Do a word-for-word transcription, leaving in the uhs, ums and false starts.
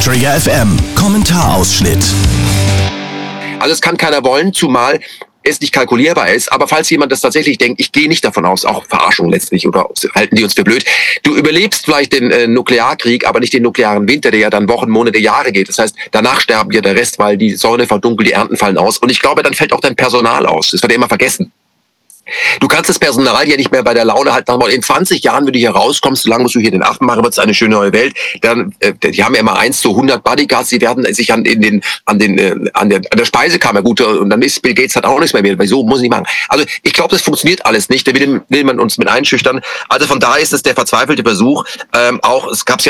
Trigger F M, Kommentarausschnitt. Also es kann keiner wollen, zumal es nicht kalkulierbar ist. Aber falls jemand das tatsächlich denkt, ich gehe nicht davon aus, auch Verarschung letztlich, oder halten die uns für blöd, du überlebst vielleicht den äh, Nuklearkrieg, aber nicht den nuklearen Winter, der ja dann Wochen, Monate, Jahre geht. Das heißt, danach sterben ja der Rest, weil die Sonne verdunkelt, die Ernten fallen aus. Und ich glaube, dann fällt auch dein Personal aus. Das wird ja immer vergessen. Du kannst das Personal ja nicht mehr bei der Laune halten. In zwanzig Jahren, wenn du hier rauskommst, solange musst du hier den Affen machen, wird es eine schöne neue Welt. Dann, äh, die haben ja immer eins zu hundert Bodyguards, die werden sich an, in den, an, den, äh, an, der, an der Speisekammer gut, und dann ist Bill Gates hat auch nichts mehr mehr. Wieso muss ich nicht machen? Also ich glaube, das funktioniert alles nicht. Da will, will man uns mit einschüchtern. Also von daher ist es der verzweifelte Versuch. Ähm, auch es gab ja